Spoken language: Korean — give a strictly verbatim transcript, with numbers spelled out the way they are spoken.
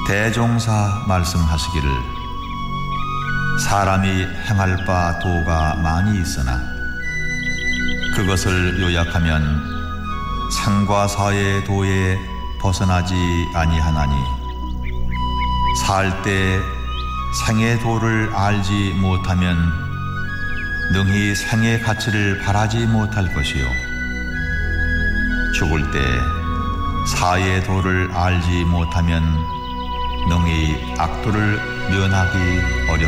대종사 말씀하시기를 사람이 행할 바 도가 많이 있으나 그것을 요약하면 생과 사의 도에 벗어나지 아니하나니 살 때 생의 도를 알지 못하면 능히 생의 가치를 바라지 못할 것이요 죽을 때 사의 도를 알지 못하면 능히 악도를 면하기 어렵다.